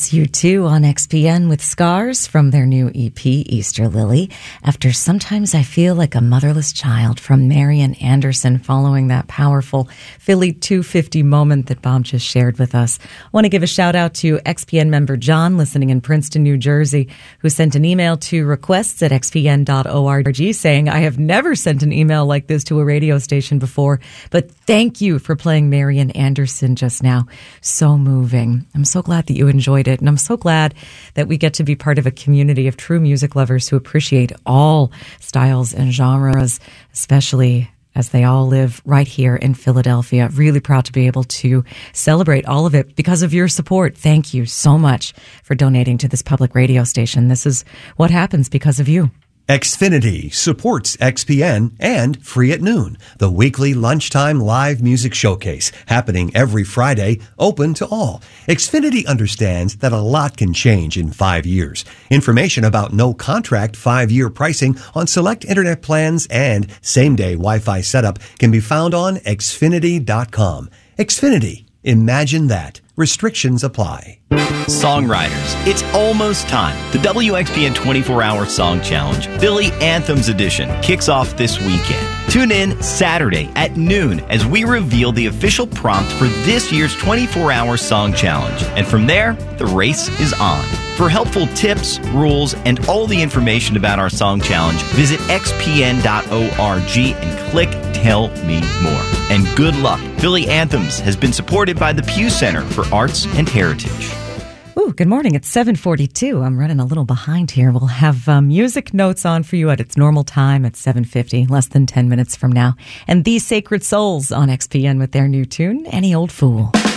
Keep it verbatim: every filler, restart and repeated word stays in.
That's U two on X P N with Scars from their new E P, Easter Lily. After Sometimes I Feel Like a Motherless Child from Marian Anderson, following that powerful Philly two fifty moment that Bob just shared with us. I want to give a shout out to X P N member John listening in Princeton, New Jersey, who sent an email to requests at x p n dot org saying, I have never sent an email like this to a radio station before, but thank you for playing Marian Anderson just now. So moving. I'm so glad that you enjoyed it, and I'm so glad that we get to be part of a community of true music lovers who appreciate all styles and genres, especially as they all live right here in Philadelphia. Really proud to be able to celebrate all of it because of your support. Thank you so much for donating to this public radio station. This is what happens because of you. Xfinity supports X P N and Free at Noon, the weekly lunchtime live music showcase happening every Friday, open to all. Xfinity understands that a lot can change in five years. Information about no contract five-year pricing on select internet plans and same-day Wi-Fi setup can be found on xfinity dot com. Xfinity. Imagine that. Restrictions apply. Songwriters, it's almost time. The W X P N twenty-four hour Song Challenge, Philly Anthems Edition, kicks off this weekend. Tune in Saturday at noon as we reveal the official prompt for this year's twenty-four hour Song Challenge. And from there, the race is on. For helpful tips, rules, and all the information about our Song Challenge, visit x p n dot org and click Tell Me More. And good luck. Philly Anthems has been supported by the Pew Center for Arts and Heritage. Ooh, good morning. It's seven forty-two. I'm running a little behind here. We'll have uh, music notes on for you at its normal time at seven fifty, less than ten minutes from now. And These Sacred Souls on X P N with their new tune, Any Old Fool.